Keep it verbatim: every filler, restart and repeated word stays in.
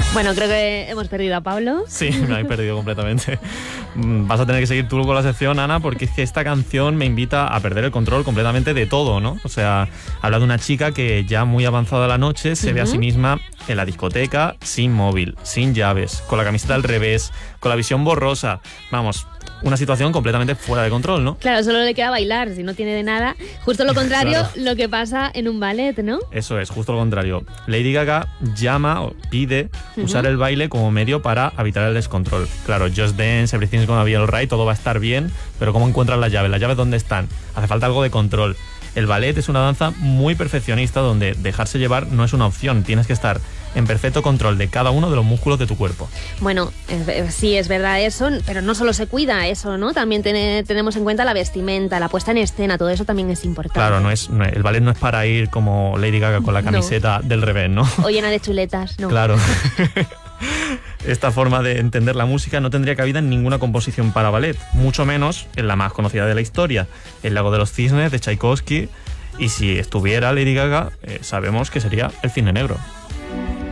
Bueno, creo que hemos perdido a Pablo. Sí, me habéis perdido completamente. Vas a tener que seguir tú con la sección, Ana, porque es que esta canción me invita a perder el control completamente de todo, ¿no? O sea, habla de una chica que ya muy avanzada la noche se uh-huh. ve a sí misma en la discoteca sin móvil, sin llaves, con la camiseta al revés, con la visión borrosa. Vamos, una situación completamente fuera de control, ¿no? Claro, solo le queda bailar, si no tiene de nada. Justo lo contrario, claro. lo que pasa en un ballet, ¿no? Eso es, justo lo contrario. Lady Gaga llama o pide uh-huh. usar el baile como medio para evitar el descontrol. Claro, Just Dance, Everything's Gonna Be Alright, todo va a estar bien, pero ¿cómo encuentras las llaves? ¿Las llaves dónde están? Hace falta algo de control. El ballet es una danza muy perfeccionista donde dejarse llevar no es una opción, tienes que estar en perfecto control de cada uno de los músculos de tu cuerpo. Bueno, sí, es verdad eso, pero no solo se cuida eso, ¿no? También tiene, tenemos en cuenta la vestimenta, la puesta en escena, todo eso también es importante. Claro, no es, no, el ballet no es para ir como Lady Gaga con la camiseta no. del revés, ¿no? O llena de chuletas, ¿no? Claro. Esta forma de entender la música no tendría cabida en ninguna composición para ballet, mucho menos en la más conocida de la historia, El lago de los cisnes de Tchaikovsky, y si estuviera Lady Gaga, eh, sabemos que sería El cisne negro.